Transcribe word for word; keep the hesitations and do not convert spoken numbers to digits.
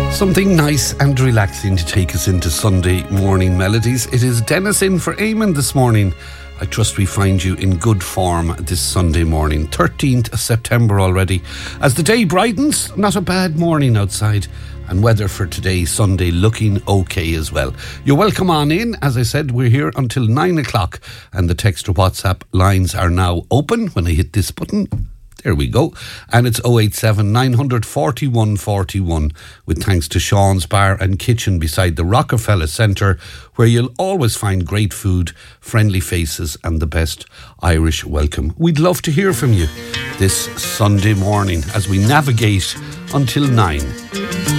Something nice and relaxing to take us into Sunday morning melodies. It is Dennis in for Eamon this morning. I trust we find you in good form this Sunday morning, thirteenth of September already. As the day brightens, not a bad morning outside, and weather for today, Sunday, looking okay as well. You're welcome on in. As I said, we're here until nine o'clock, and the text or WhatsApp lines are now open. When I hit this button, there we go. And it's oh eight seven, nine four one, four one, with thanks to Sean's Bar and Kitchen beside the Rockefeller Centre, where you'll always find great food, friendly faces and the best Irish welcome. We'd love to hear from you this Sunday morning as we navigate until nine.